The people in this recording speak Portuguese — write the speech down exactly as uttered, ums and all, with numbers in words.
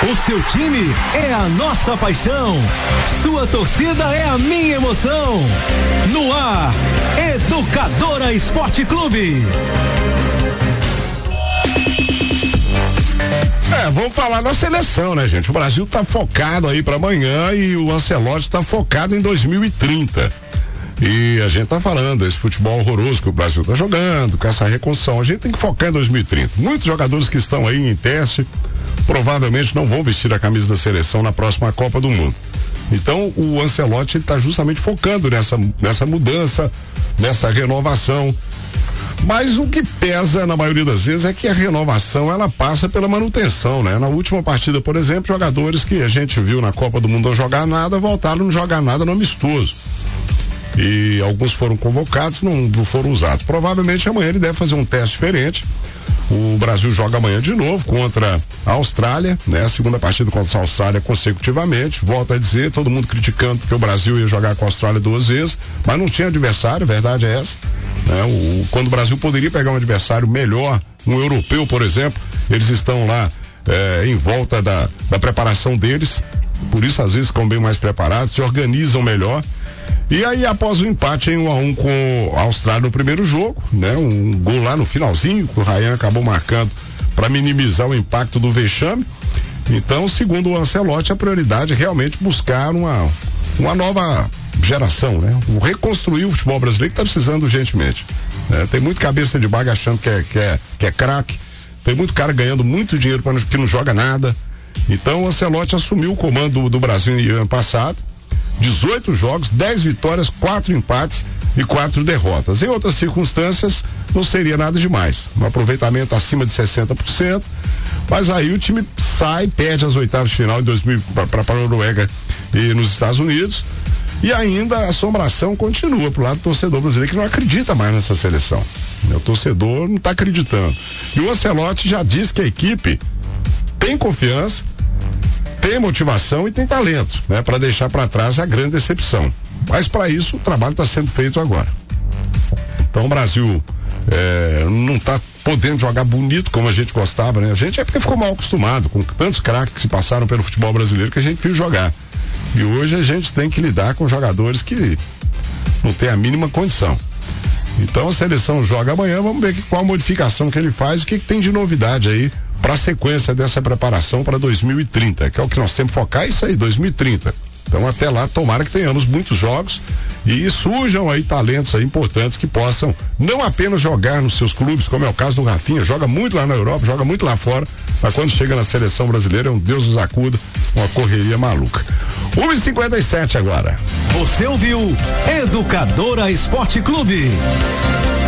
O seu time é a nossa paixão. Sua torcida é a minha emoção. No ar, Educadora Esporte Clube. É, vamos falar da seleção, né, gente? O Brasil tá focado aí pra amanhã e o Ancelotti tá focado em dois mil e trinta. E a gente tá falando desse futebol horroroso que o Brasil tá jogando, com essa reconstrução. A gente tem que focar em dois mil e trinta. Muitos jogadores que estão aí em teste provavelmente não vão vestir a camisa da seleção na próxima Copa do Mundo. Então o Ancelotti está justamente focando nessa, nessa mudança, nessa renovação. Mas o que pesa na maioria das vezes é que a renovação ela passa pela manutenção, né? Na última partida, por exemplo, jogadores que a gente viu na Copa do Mundo não jogar nada, voltaram a não jogar nada no amistoso. E alguns foram convocados, não, não foram usados. Provavelmente amanhã ele deve fazer um teste diferente. O Brasil joga amanhã de novo contra a Austrália, né? A segunda partida contra a Austrália consecutivamente. Volto a dizer, todo mundo criticando porque o Brasil ia jogar com a Austrália duas vezes, mas não tinha adversário, a verdade é essa, né? O, quando o Brasil poderia pegar um adversário melhor, um europeu, por exemplo, eles estão lá é, em volta da, da preparação deles, por isso às vezes ficam bem mais preparados, se organizam melhor. E aí após o empate em um a um com a Austrália no primeiro jogo, né? Um gol lá no finalzinho, que o Ryan acabou marcando para minimizar o impacto do vexame. Então, segundo o Ancelotti, a prioridade é realmente buscar uma, uma nova geração, né? O reconstruir o futebol brasileiro que está precisando urgentemente, né? Tem muito cabeça de baga achando que é, que é, que é craque, tem muito cara ganhando muito dinheiro para que não joga nada. Então o Ancelotti assumiu o comando do, do Brasil no ano passado, dezoito jogos, dez vitórias, quatro empates e quatro derrotas. Em outras circunstâncias, não seria nada demais. Um aproveitamento acima de sessenta por cento, mas aí o time sai, perde as oitavas de final em dois mil para a Noruega e nos Estados Unidos. E ainda a assombração continua pro lado do torcedor brasileiro que não acredita mais nessa seleção. O torcedor não está acreditando. E o Ancelotti já disse que a equipe tem confiança, tem motivação e tem talento, né? Para deixar para trás a grande decepção. Mas para isso o trabalho está sendo feito agora. Então o Brasil é, não está podendo jogar bonito como a gente gostava, né? A gente é porque ficou mal acostumado com tantos craques que se passaram pelo futebol brasileiro que a gente viu jogar. E hoje a gente tem que lidar com jogadores que não tem a mínima condição. Então a seleção joga amanhã, vamos ver que, qual modificação que ele faz, o que, que tem de novidade aí para a sequência dessa preparação para dois mil e trinta, que é o que nós temos que focar, é isso aí, dois mil e trinta. Então até lá, tomara que tenhamos muitos jogos e surjam aí talentos aí importantes que possam não apenas jogar nos seus clubes, como é o caso do Rafinha, joga muito lá na Europa, joga muito lá fora, mas quando chega na seleção brasileira é um Deus nos acuda, uma correria maluca. uma e cinquenta e sete agora. Você ouviu Educadora Esporte Clube.